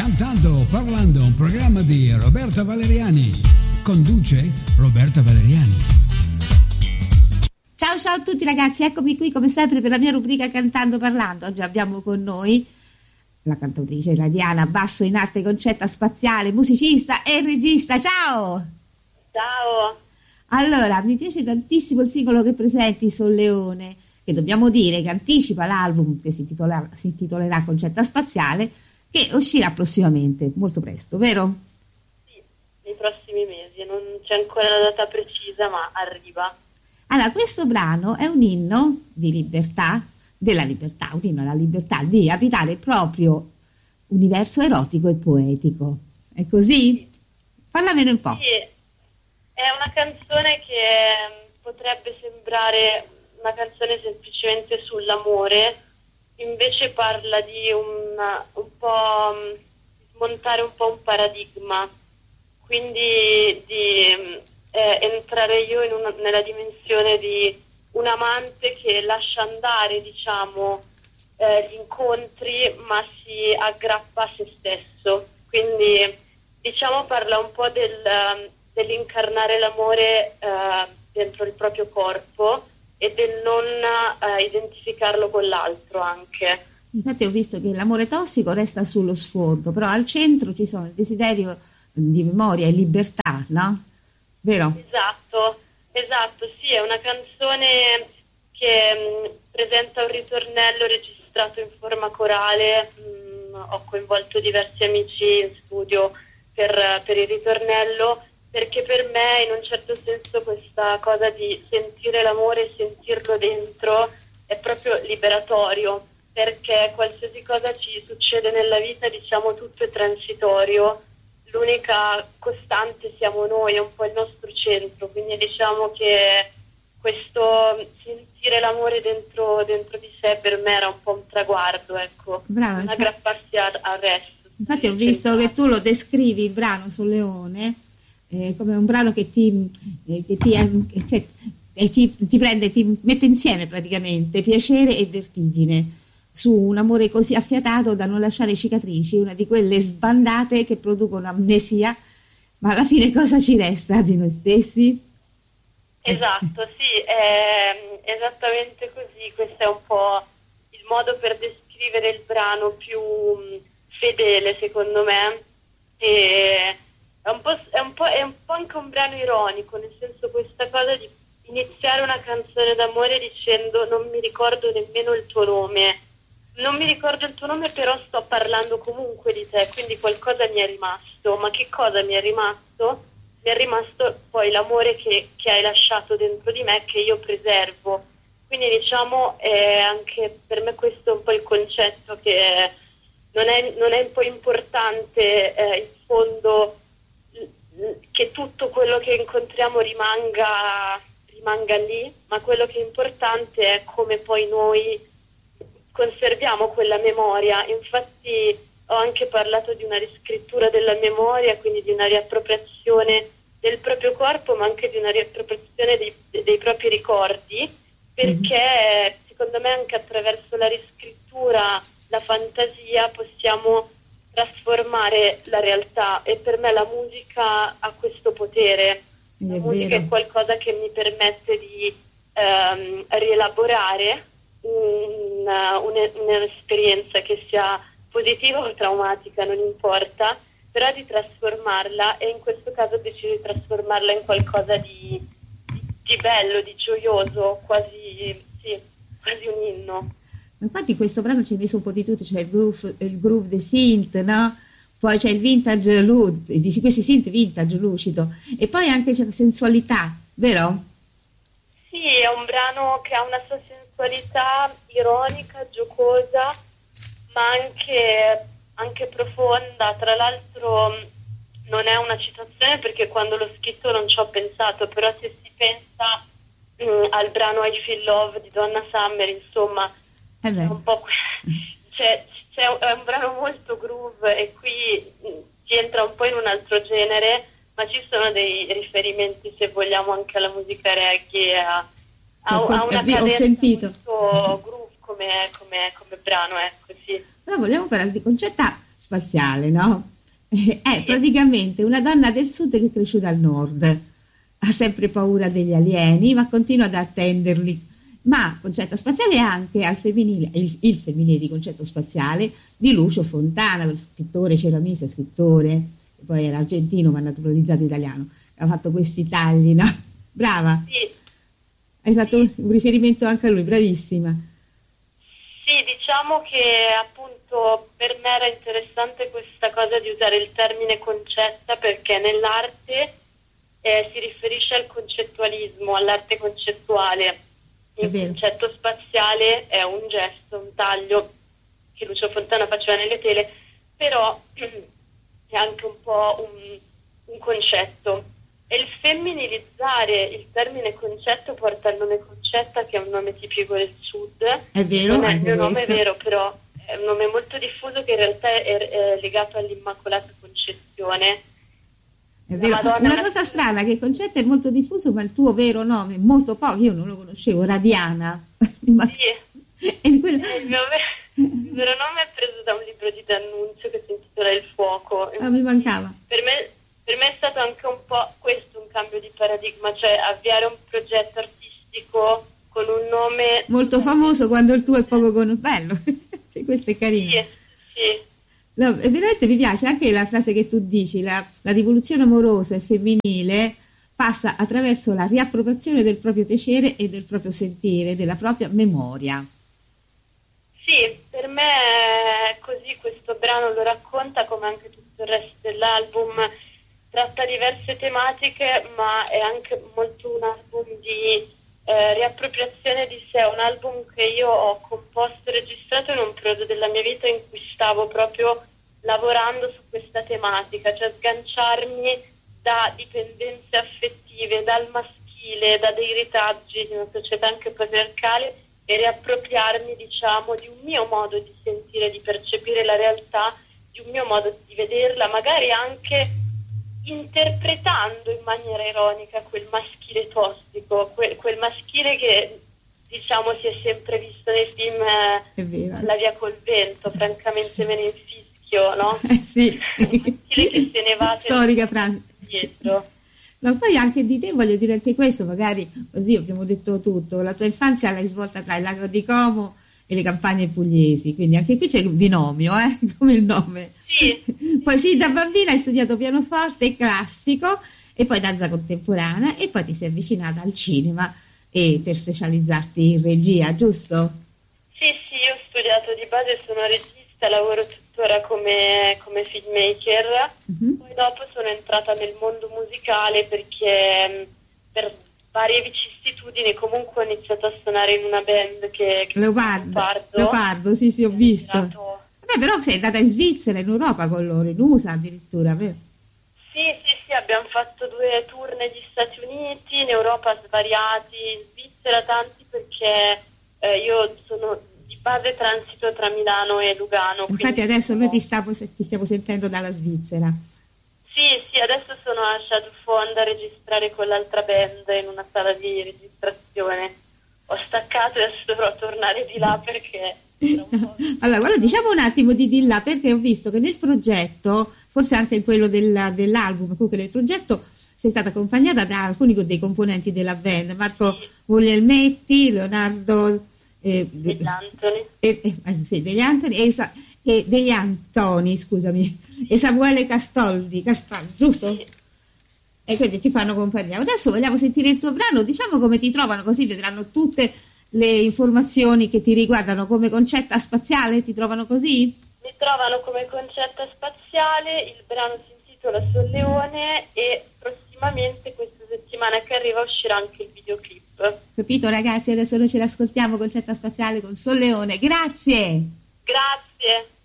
Cantando, parlando, un programma di Roberta Valeriani. Conduce Roberta Valeriani. Ciao a tutti ragazzi, eccomi qui come sempre per la mia rubrica Cantando, parlando. Oggi abbiamo con noi la cantautrice iraniana, basso in arte concetta spaziale, musicista e regista. Ciao! Ciao! Allora, mi piace tantissimo il singolo che presenti, Solleone, che dobbiamo dire che anticipa l'album che si intitolerà Concetta Spaziale, che uscirà prossimamente, molto presto, vero? Sì, nei prossimi mesi, non c'è ancora la data precisa, ma arriva. Allora, questo brano è un inno di libertà, della libertà, un inno alla libertà di abitare il proprio universo erotico e poetico. È così? Sì. Parlamene un po'. Sì, è una canzone che potrebbe sembrare una canzone semplicemente sull'amore, invece parla di un po' smontare un po' un paradigma, quindi di entrare io nella dimensione di un amante che lascia andare, diciamo, gli incontri, ma si aggrappa a se stesso. Quindi, diciamo, parla un po' dell'incarnare l'amore dentro il proprio corpo e del non identificarlo con l'altro anche. Infatti ho visto che l'amore tossico resta sullo sfondo, però al centro ci sono il desiderio di memoria e libertà, no? Vero? Esatto, sì, è una canzone che presenta un ritornello registrato in forma corale. Ho coinvolto diversi amici in studio per il ritornello, perché per me in un certo senso questa cosa di sentire l'amore e sentirlo dentro è proprio liberatorio, perché qualsiasi cosa ci succede nella vita, diciamo, tutto è transitorio, l'unica costante siamo noi, è un po' il nostro centro, quindi diciamo che questo sentire l'amore dentro di sé per me era un po' un traguardo, ecco. Brava, non aggrapparsi al resto. Infatti ho visto che tu lo descrivi, il brano Solleone, come un brano che ti prende, ti mette insieme praticamente piacere e vertigine, su un amore così affiatato da non lasciare cicatrici, una di quelle sbandate che producono amnesia, ma alla fine cosa ci resta di noi stessi? Esatto, sì, è esattamente così. Questo è un po' il modo per descrivere il brano più fedele, secondo me, e è un po' anche un brano ironico, nel senso, questa cosa di iniziare una canzone d'amore dicendo non mi ricordo nemmeno il tuo nome, però sto parlando comunque di te, quindi qualcosa mi è rimasto. Ma che cosa mi è rimasto? Mi è rimasto poi l'amore che hai lasciato dentro di me, che io preservo. Quindi diciamo anche per me questo è un po' il concetto, che non è un po' importante in fondo che tutto quello che incontriamo rimanga lì, ma quello che è importante è come poi noi conserviamo quella memoria. Infatti ho anche parlato di una riscrittura della memoria, quindi di una riappropriazione del proprio corpo, ma anche di una riappropriazione dei propri ricordi, perché secondo me anche attraverso la riscrittura, la fantasia, possiamo trasformare la realtà, e per me la musica ha questo potere. La musica è qualcosa che mi permette di rielaborare un'esperienza, che sia positiva o traumatica, non importa, però di trasformarla, e in questo caso ho deciso di trasformarla in qualcosa di bello, di gioioso, quasi un inno. Infatti questo brano ci hai messo un po' di tutto, c'è il groove dei synth, no? Poi c'è il vintage di questi synth vintage lucido, e poi anche c'è la sensualità, vero? Sì, è un brano che ha una sua sensualità ironica, giocosa, ma anche profonda. Tra l'altro non è una citazione, perché quando l'ho scritto non ci ho pensato, però se si pensa al brano I Feel Love di Donna Summer, insomma, è un po' è un brano molto groove, e qui si entra un po' in un altro genere, ma ci sono dei riferimenti, se vogliamo, anche alla musica reggae, a una cadenza molto groove come brano, ecco, sì. Però vogliamo parlare di Concetta spaziale, no? È praticamente una donna del sud che è cresciuta al nord, ha sempre paura degli alieni, ma continua ad attenderli. Ma Concetto Spaziale è anche al femminile, il femminile di Concetto Spaziale di Lucio Fontana, scrittore, ceramista, scrittore, poi era argentino ma naturalizzato italiano, ha fatto questi tagli, no? Brava, Sì. hai fatto un riferimento anche a lui, bravissima. Sì, diciamo che appunto per me era interessante questa cosa di usare il termine concetta, perché nell'arte si riferisce al concettualismo, all'arte concettuale. Il concetto spaziale è un gesto, un taglio che Lucio Fontana faceva nelle tele, però è anche un po' un concetto. E il femminilizzare il termine concetto porta il nome Concetta, che è un nome tipico del sud. È vero, non è il mio questo. nome, è vero, però è un nome molto diffuso che in realtà è legato all'Immacolata Concezione. È vero. Una cosa strana, che il concetto è molto diffuso, ma il tuo vero nome è molto poco, io non lo conoscevo, Radiana. Sì. E quello... Il vero nome è preso da un libro di D'Annunzio che si intitola Il fuoco. mi mancava. Per me è stato anche un po' questo un cambio di paradigma, cioè avviare un progetto artistico con un nome molto famoso quando il tuo è poco conosciuto. Bello, questo è carino. Sì. No, e veramente mi piace anche la frase che tu dici, la rivoluzione amorosa e femminile passa attraverso la riappropriazione del proprio piacere e del proprio sentire, della propria memoria. Sì, per me è così, questo brano lo racconta, come anche tutto il resto dell'album, tratta diverse tematiche, ma è anche molto un album di riappropriazione di sé, un album che io ho composto e registrato in un periodo della mia vita in cui stavo proprio lavorando su questa tematica, cioè sganciarmi da dipendenze affettive, dal maschile, da dei retaggi di una società anche patriarcale, e riappropriarmi, diciamo, di un mio modo di sentire, di percepire la realtà, di un mio modo di vederla, magari anche interpretando in maniera ironica quel maschile tossico, quel maschile che, diciamo, si è sempre visto nei film La via col vento, francamente me ne infischio, no? Sì. Il maschile che se ne va storica frase dietro. Ma poi anche di te voglio dire anche questo, magari così abbiamo detto tutto, la tua infanzia l'hai svolta tra il lago di Como e le campagne pugliesi, quindi anche qui c'è il binomio, come il nome. Sì. Poi sì, da bambina hai studiato pianoforte classico e poi danza contemporanea e poi ti sei avvicinata al cinema e per specializzarti in regia, giusto? Sì, io ho studiato di base, sono regista, lavoro tuttora come filmmaker, poi dopo sono entrata nel mondo musicale perché per varie vicissitudini comunque ho iniziato a suonare in una band che Leopardo, sì, ho visto. Vabbè, però sei andata in Svizzera, in Europa con loro, in USA addirittura, vero? Sì, abbiamo fatto 2 tour negli Stati Uniti, in Europa svariati, in Svizzera tanti, perché io sono di base transito tra Milano e Lugano. Infatti adesso noi ti stiamo sentendo dalla Svizzera. Sì, adesso sono a Shadow Fond a registrare con l'altra band in una sala di registrazione. Ho staccato e adesso dovrò tornare di là perché... Allora, guarda, diciamo un attimo di là, perché ho visto che nel progetto, forse anche in quello dell'album, comunque nel progetto sei stata accompagnata da alcuni dei componenti della band, Marco Guglielmetti, Leonardo degli Antoni, scusami, e Samuele Castaldi, giusto? Sì. E quindi ti fanno compagnia. Adesso vogliamo sentire il tuo brano, diciamo come ti trovano, così vedranno tutte le informazioni che ti riguardano. Come Concetta Spaziale ti trovano così? Mi trovano come Concetta Spaziale, il brano si intitola Solleone e prossimamente questa settimana che arriva uscirà anche il videoclip. Capito ragazzi, adesso noi ce l'ascoltiamo, Concetta Spaziale con Solleone. Grazie! Grazie!